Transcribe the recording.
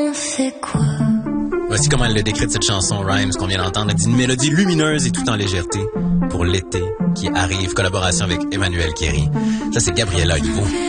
on fait quoi? Voici comment elle le décrit cette chanson Rhymes qu'on vient d'entendre. Elle dit une mélodie lumineuse et tout en légèreté pour l'été qui arrive. Collaboration avec Emmanuel Kéry. Ça, c'est Gabriela Hugo.